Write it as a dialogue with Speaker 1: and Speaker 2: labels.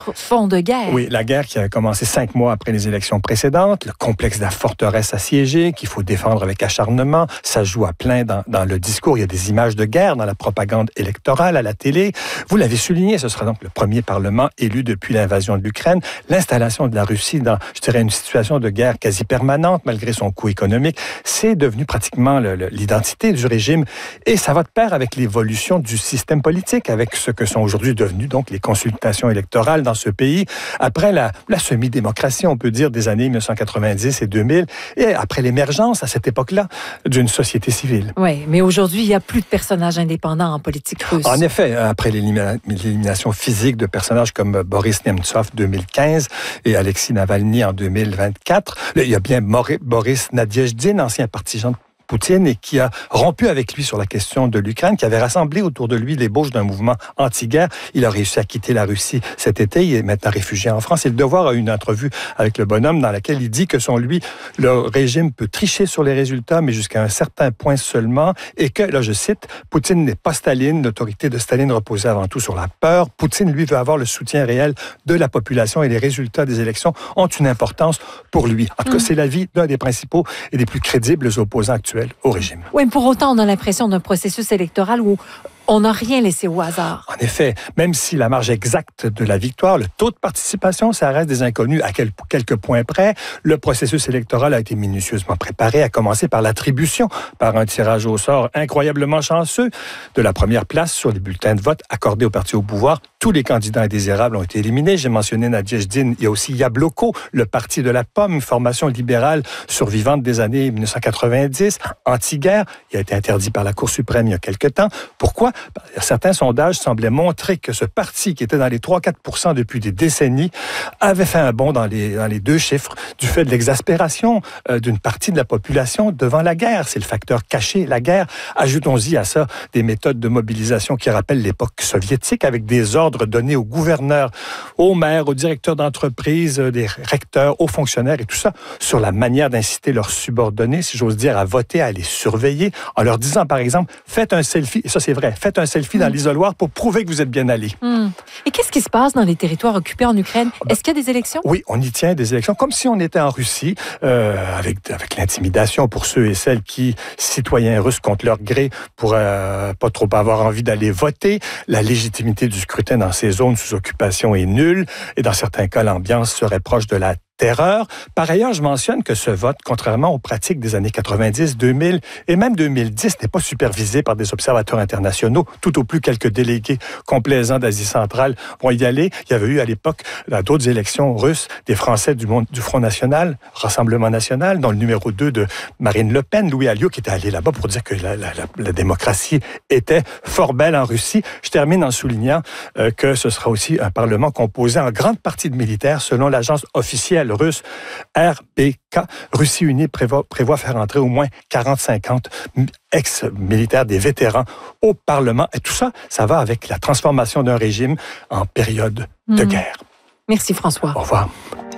Speaker 1: Fond de guerre.
Speaker 2: Oui, la guerre qui a commencé 5 mois après les élections précédentes, le complexe de la forteresse assiégée qu'il faut défendre avec acharnement, ça joue à plein dans le discours. Il y a des images de guerre dans la propagande électorale à la télé. Vous l'avez souligné, ce sera donc le premier Parlement élu depuis l'invasion de l'Ukraine. L'installation de la Russie dans, je dirais, une situation de guerre quasi permanente, malgré son coût économique, c'est devenu pratiquement l'identité du régime. Et ça va de pair avec l'évolution du système politique, avec ce que sont aujourd'hui devenues donc les consultations électorales dans ce pays, après la semi-démocratie, on peut dire, des années 1990 et 2000, et après l'émergence, à cette époque-là, d'une société civile.
Speaker 1: Oui, mais aujourd'hui, il n'y a plus de personnages indépendants en politique russe.
Speaker 2: En effet, après l'élimination physique de personnages comme Boris Nemtsov 2015 et Alexei Navalny en 2024, il y a bien Boris Nadezhdin, ancien partisan de Poutine, et qui a rompu avec lui sur la question de l'Ukraine, qui avait rassemblé autour de lui l'ébauche d'un mouvement anti-guerre. Il a réussi à quitter la Russie cet été. Il est maintenant réfugié en France. Et Le Devoir a eu une entrevue avec le bonhomme dans laquelle il dit que, selon lui, le régime peut tricher sur les résultats, mais jusqu'à un certain point seulement. Et que, là je cite, Poutine n'est pas Staline. L'autorité de Staline reposait avant tout sur la peur. Poutine, lui, veut avoir le soutien réel de la population et les résultats des élections ont une importance pour lui. En tout cas, c'est l'avis d'un des principaux et des plus crédibles opposants actuels au régime.
Speaker 1: Oui, mais pour autant, on a l'impression d'un processus électoral où on n'a rien laissé au hasard.
Speaker 2: En effet, même si la marge exacte de la victoire, le taux de participation, ça reste des inconnus à quelques points près. Le processus électoral a été minutieusement préparé, à commencer par l'attribution, par un tirage au sort incroyablement chanceux, de la première place sur les bulletins de vote accordés aux partis au pouvoir. Tous les candidats indésirables ont été éliminés. J'ai mentionné Nadezhdin. Il y a aussi Yabloko, le parti de la pomme, une formation libérale survivante des années 1990, anti-guerre. Il a été interdit par la Cour suprême il y a quelque temps. Pourquoi? Certains sondages semblaient montrer que ce parti, qui était dans les 3-4% depuis des décennies, avait fait un bond dans les deux chiffres du fait de l'exaspération d'une partie de la population devant la guerre. C'est le facteur caché, la guerre. Ajoutons-y à ça des méthodes de mobilisation qui rappellent l'époque soviétique, avec des ordres donnés aux gouverneurs, aux maires, aux directeurs d'entreprise, des recteurs, aux fonctionnaires, et tout ça sur la manière d'inciter leurs subordonnés, si j'ose dire, à voter, à les surveiller, en leur disant, par exemple, faites un selfie, et ça c'est vrai, faites un selfie dans l'isoloir pour prouver que vous êtes bien allé.
Speaker 1: Et qu'est-ce qui se passe dans les territoires occupés en Ukraine? Est-ce qu'il y a des élections?
Speaker 2: Oui, on y tient des élections, comme si on était en Russie, avec l'intimidation pour ceux et celles qui, citoyens russes contre leur gré, pourraient pas trop avoir envie d'aller voter. La légitimité du scrutin dans ces zones sous occupation est nulle, et dans certains cas, l'ambiance serait proche de la terreur. Par ailleurs, je mentionne que ce vote, contrairement aux pratiques des années 90, 2000 et même 2010, n'est pas supervisé par des observateurs internationaux. Tout au plus, quelques délégués complaisants d'Asie centrale vont y aller. Il y avait eu à l'époque, dans d'autres élections russes, des Français du Front National, Rassemblement National, dont le numéro 2 de Marine Le Pen, Louis Alliot, qui était allé là-bas pour dire que la démocratie était fort belle en Russie. Je termine en soulignant que ce sera aussi un Parlement composé en grande partie de militaires, selon l'agence officielle russe RBK. Russie unie prévoit faire entrer au moins 40-50 ex-militaires, des vétérans, au Parlement. Et tout ça, ça va avec la transformation d'un régime en période de guerre.
Speaker 1: Merci François.
Speaker 2: Au revoir.